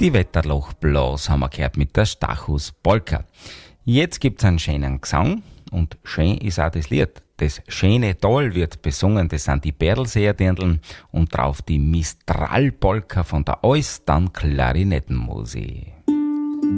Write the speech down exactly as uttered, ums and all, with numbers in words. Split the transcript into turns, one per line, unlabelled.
Die Wetterloch-Blas haben wir gehört mit der Stachus-Polka. Jetzt gibt's einen schönen Gesang und schön ist auch das Lied. Das schöne Tal wird besungen, das sind die Berlseerdirndln und drauf die Mistral-Polka von der Alstan Klarinettenmusik.